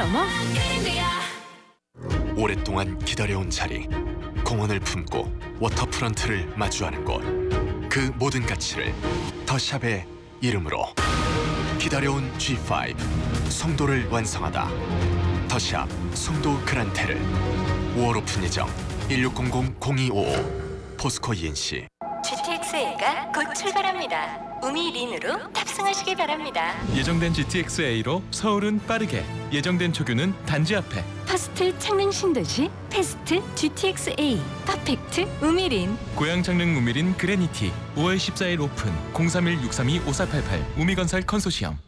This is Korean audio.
어머. 오랫동안 기다려온 자리, 공원을 품고 워터프런트를 마주하는 곳. 그 모든 가치를 더샵의 이름으로. 기다려온 G5, 송도를 완성하다. 더샵 송도 그란테를. 5월 오픈 예정. 1600-0255 포스코 ENC. GTX-A가 곧 출발합니다. 우미린으로 탑승하시기 바랍니다. 예정된 GTX-A로 서울은 빠르게, 예정된 초규는 단지 앞에. 퍼스트 창릉 신도시 패스트 GTX-A 퍼펙트 우미린. 고양 창릉 우미린 그레니티 5월 14일 오픈. 031-632-5488 우미건설 컨소시엄.